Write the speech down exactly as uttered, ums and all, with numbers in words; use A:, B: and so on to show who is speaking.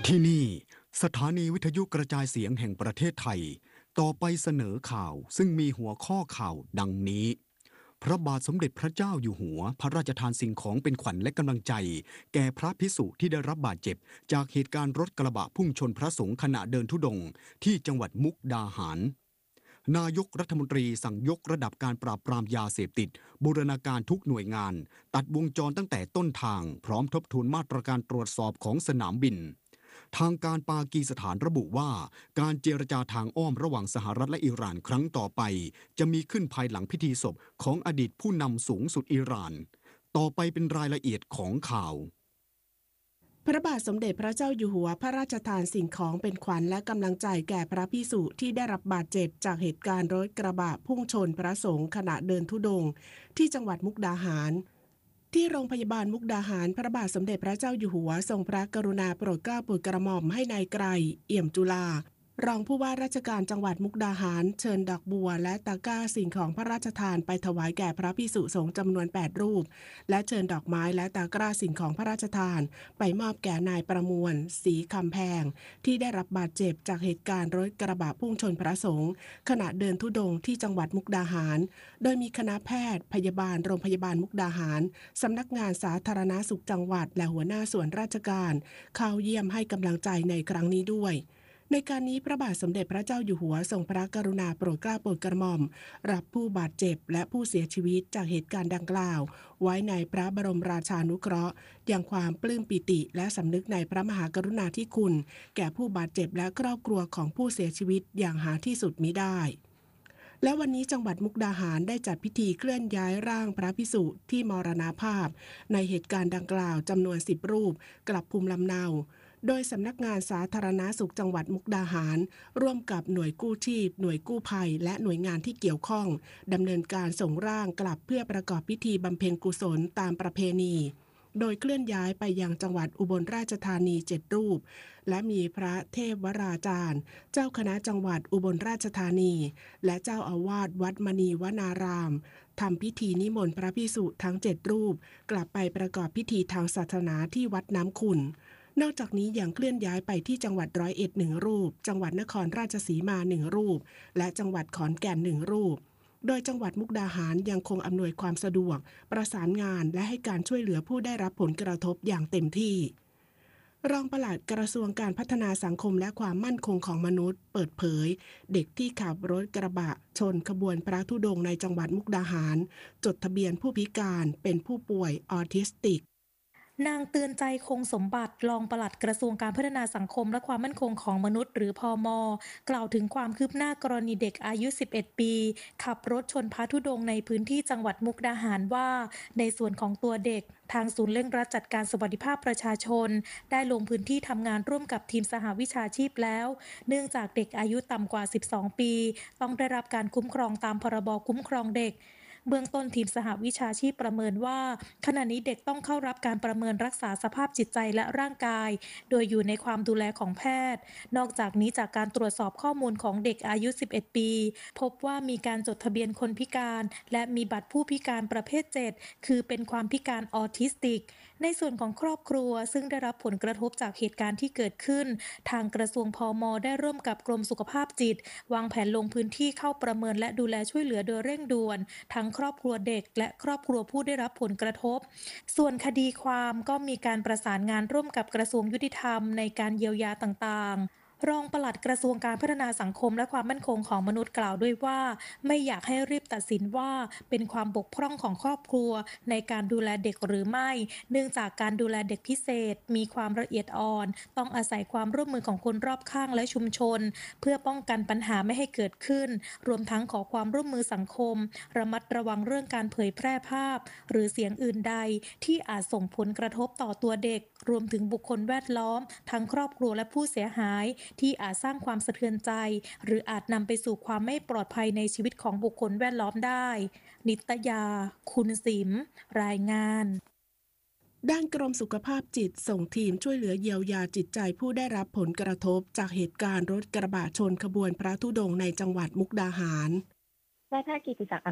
A: ที่นี่สถานีวิทยุกระจายเสียงแห่งประเทศไทยต่อไปเสนอข่าวซึ่งมีหัวข้อข่าวดังนี้พระบาทสมเด็จพระเจ้าอยู่หัวพระราชทานสิ่งของเป็นขวัญและกำลังใจแก่พระภิกษุที่ได้รับบาดเจ็บจากเหตุการณ์รถกระบะพุ่งชนพระสงฆ์ขณะเดินธุดงค์ที่จังหวัดมุกดาหารนายกรัฐมนตรีสั่งยกระดับการปราบปรามยาเสพติดบูรณาการทุกหน่วยงานตัดวงจรตั้งแต่ต้นทางพร้อมทบทวนมาตรการตรวจสอบของสนามบินทางการปากีสถานระบุว่าการเจรจาทางอ้อมระหว่างสหรัฐและอิหร่านครั้งต่อไปจะมีขึ้นภายหลังพิธีศพของอดีตผู้นำสูงสุดอิหร่านต่อไปเป็นรายละเอียดของข่าว
B: พระบาทสมเด็จพระเจ้าอยู่หัวพระราชทานสิ่งของเป็นขวัญและกำลังใจแก่พระภิกษุที่ได้รับบาดเจ็บจากเหตุการณ์รถกระบะพุ่งชนพระสงฆ์ขณะเดินธุดงค์ที่จังหวัดมุกดาหารที่โรงพยาบาลมุกดาหารพระบาทสมเด็จพระเจ้าอยู่หัวทรงพระกรุณาโปรดเกล้าโปรดกระหม่อมให้นายไกรเอี่ยมจุฬารองผู้ว่าราชการจังหวัดมุกดาหารเชิญดอกบัวและตะกร้าสิ่งของพระราชทานไปถวายแก่พระภิกษุสงฆ์จำนวนแปดรูปและเชิญดอกไม้และตะกร้าสิ่งของพระราชทานไปมอบแก่นายประมวลศรีคำแพงที่ได้รับบาดเจ็บจากเหตุการณ์รถกระบะพุ่งชนพระสงฆ์ขณะเดินธุดงค์ที่จังหวัดมุกดาหารโดยมีคณะแพทย์พยาบาลโรงพยาบาลมุกดาหารสำนักงานสาธารณสุขจังหวัดและหัวหน้าส่วนราชการเข้าเยี่ยมให้กำลังใจในครั้งนี้ด้วยในการนี้พระบาทสมเด็จพระเจ้าอยู่หัวทรงพระกรุณาโปรดเกล้าโปรดกระหม่อมรับผู้บาดเจ็บและผู้เสียชีวิตจากเหตุการณ์ดังกล่าวไว้ในพระบรมราชานุเคราะห์อย่างความปลื้มปิติและสำนึกในพระมหากรุณาธิคุณแก่ผู้บาดเจ็บและครอบครัวของผู้เสียชีวิตอย่างหาที่สุดมิได้และวันนี้จังหวัดมุกดาหารได้จัดพิธีเคลื่อนย้ายร่างพระภิกษุที่มรณภาพในเหตุการณ์ดังกล่าวจำนวนสิบรูปกลับภูมิลำเนาโดยสำนักงานสาธารณสุขจังหวัดมุกดาหารร่วมกับหน่วยกู้ชีพหน่วยกู้ภัยและหน่วยงานที่เกี่ยวข้องดำเนินการส่งร่างกลับเพื่อประกอบพิธีบำเพ็ญกุศลตามประเพณีโดยเคลื่อนย้ายไปยังจังหวัดอุบลราชธานีเจ็ดรูปและมีพระเทพวราจารย์เจ้าคณะจังหวัดอุบลราชธานีและเจ้าอาวาสวัดมณีวนารามทำพิธีนิมนต์พระภิกษุทั้งเจ็ดรูปกลับไปประกอบพิธีทางศาสนาที่วัดน้ำขุ่นนอกจากนี้ยังเคลื่อนย้ายไปที่จังหวัดร้อยเอ็ดหนึ่งรูปจังหวัดนครราชสีมาหนึ่งรูปและจังหวัดขอนแก่นหนึ่งรูปโดยจังหวัดมุกดาหารยังคงอำนวยความสะดวกประสานงานและให้การช่วยเหลือผู้ได้รับผลกระทบอย่างเต็มที่รองปลัดกระทรวงการพัฒนาสังคมและความมั่นคงของมนุษย์เปิดเผยเด็กที่ขับรถกระบะชนขบวนพระธุดงค์ในจังหวัดมุกดาหารจดทะเบียนผู้พิการเป็นผู้ป่วยออทิสติก
C: นางเตือนใจคงสมบัติรองปลัดกระทรวงการพัฒนาสังคมและความมั่นคงของมนุษย์หรือพม.กล่าวถึงความคืบหน้ากรณีเด็กอายุสิบเอ็ดปีขับรถชนพระธุดงค์ในพื้นที่จังหวัดมุกดาหารว่าในส่วนของตัวเด็กทางศูนย์เร่งรัดจัดการสวัสดิภาพประชาชนได้ลงพื้นที่ทำงานร่วมกับทีมสหวิชาชีพแล้วเนื่องจากเด็กอายุต่ำกว่าสิบสองปีต้องได้รับการคุ้มครองตามพรบคุ้มครองเด็กเบื้องต้นทีมสหวิชาชีพประเมินว่าขณะนี้เด็กต้องเข้ารับการประเมินรักษาสภาพจิตใจและร่างกายโดยอยู่ในความดูแลของแพทย์นอกจากนี้จากการตรวจสอบข้อมูลของเด็กอายุสิบเอ็ดปีพบว่ามีการจดทะเบียนคนพิการและมีบัตรผู้พิการประเภทเจ็ดคือเป็นความพิการออทิสติกในส่วนของครอบครัวซึ่งได้รับผลกระทบจากเหตุการณ์ที่เกิดขึ้นทางกระทรวงพม.ได้ร่วมกับกรมสุขภาพจิตวางแผนลงพื้นที่เข้าประเมินและดูแลช่วยเหลือโดยเร่งด่วนทั้งครอบครัวเด็กและครอบครัวผู้ได้รับผลกระทบส่วนคดีความก็มีการประสานงานร่วมกับกระทรวงยุติธรรมในการเยียวยาต่างๆรองปลัดกระทรวงการพัฒนาสังคมและความมั่นคงของมนุษย์กล่าวด้วยว่าไม่อยากให้รีบตัดสินว่าเป็นความบกพร่องของครอบครัวในการดูแลเด็กหรือไม่เนื่องจากการดูแลเด็กพิเศษมีความละเอียดอ่อนต้องอาศัยความร่วมมือของคนรอบข้างและชุมชนเพื่อป้องกันปัญหาไม่ให้เกิดขึ้นรวมทั้งขอความร่วมมือสังคมระมัดระวังเรื่องการเผยแพร่ภาพหรือเสียงอื่นใดที่อาจส่งผลกระทบต่อตัวเด็กรวมถึงบุคคลแวดล้อมทั้งครอบครัวและผู้เสียหายที่อาจสร้างความสะเทือนใจหรืออาจนำไปสู่ความไม่ปลอดภัยในชีวิตของบุคคลแวดล้อมได้นิตยาคุณสิมรายงาน
B: ด้านกรมสุขภาพจิตส่งทีมช่วยเหลือเยียวยาจิตใจผู้ได้รับผลกระทบจากเหตุการณ์รถกระบะชนขบวนพระธุดงค์ในจังหวัดมุกดาหาร
D: นายแพทย์กิติศักดิ์